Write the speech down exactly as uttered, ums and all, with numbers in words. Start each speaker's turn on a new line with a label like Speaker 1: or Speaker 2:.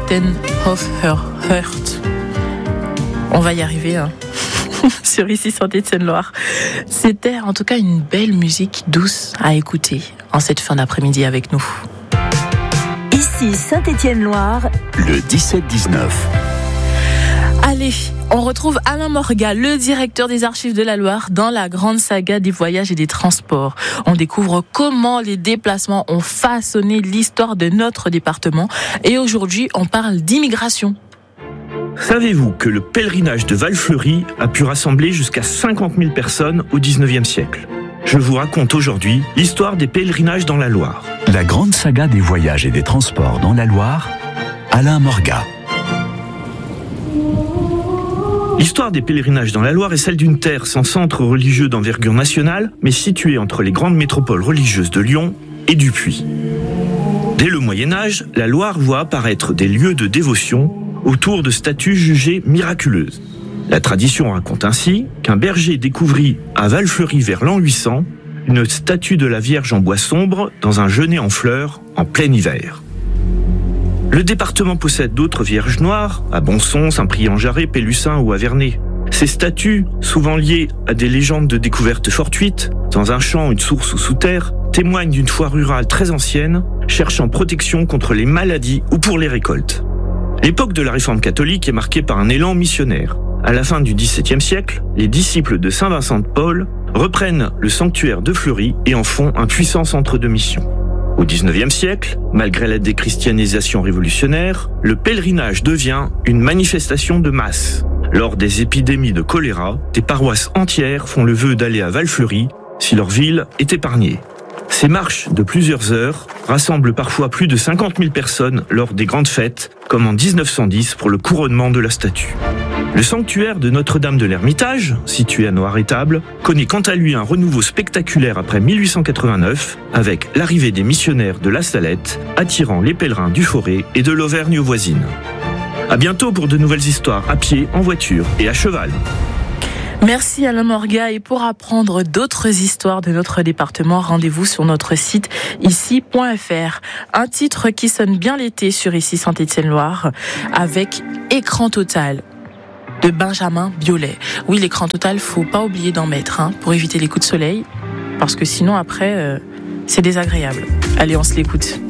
Speaker 1: Captain of Her Heart. On va y arriver, hein. Sur Ici Saint-Étienne-Loire. C'était en tout cas une belle musique douce à écouter en cette fin d'après-midi avec nous.
Speaker 2: Ici Saint-Étienne-Loire,
Speaker 3: le dix-sept dix-neuf.
Speaker 1: Allez, on retrouve Alain Morga, le directeur des Archives de la Loire, dans la grande saga des voyages et des transports. On découvre comment les déplacements ont façonné l'histoire de notre département. Et aujourd'hui, on parle d'immigration.
Speaker 4: Savez-vous que le pèlerinage de Val-Fleury a pu rassembler jusqu'à cinquante mille personnes au dix-neuvième siècle ? Je vous raconte aujourd'hui l'histoire des pèlerinages dans la Loire.
Speaker 3: La grande saga des voyages et des transports dans la Loire, Alain Morga.
Speaker 4: L'histoire des pèlerinages dans la Loire est celle d'une terre sans centre religieux d'envergure nationale, mais située entre les grandes métropoles religieuses de Lyon et du Puy. Dès le Moyen-Âge, la Loire voit apparaître des lieux de dévotion autour de statues jugées miraculeuses. La tradition raconte ainsi qu'un berger découvrit à Val-Fleury vers l'an huit cents une statue de la Vierge en bois sombre dans un genêt en fleurs en plein hiver. Le département possède d'autres vierges noires, à Bonson, Saint-Priest-en-Jarret, Pélussin ou à Vernet. Ces statues, souvent liées à des légendes de découvertes fortuites, dans un champ, une source ou sous terre, témoignent d'une foi rurale très ancienne, cherchant protection contre les maladies ou pour les récoltes. L'époque de la Réforme catholique est marquée par un élan missionnaire. À la fin du dix-septième siècle, les disciples de saint Vincent de Paul reprennent le sanctuaire de Fleury et en font un puissant centre de mission. Au dix-neuvième siècle, malgré la déchristianisation révolutionnaire, le pèlerinage devient une manifestation de masse. Lors des épidémies de choléra, des paroisses entières font le vœu d'aller à Val-Fleury si leur ville est épargnée. Ces marches de plusieurs heures rassemblent parfois plus de cinquante mille personnes lors des grandes fêtes, comme en dix-neuf cent dix pour le couronnement de la statue. Le sanctuaire de Notre-Dame de l'Ermitage, situé à Noir-Étable, connaît quant à lui un renouveau spectaculaire après mille huit cent quatre-vingt-neuf, avec l'arrivée des missionnaires de La Salette, attirant les pèlerins du Forez et de l'Auvergne voisine. À bientôt pour de nouvelles histoires à pied, en voiture et à cheval.
Speaker 1: Merci Alain Morga, et pour apprendre d'autres histoires de notre département, rendez-vous sur notre site ici point f r. Un titre qui sonne bien l'été sur Ici Saint-Étienne-Loire avec Écran Total de Benjamin Biolay. Oui, l'écran total, faut pas oublier d'en mettre hein, pour éviter les coups de soleil, parce que sinon après, euh, c'est désagréable. Allez, on se l'écoute.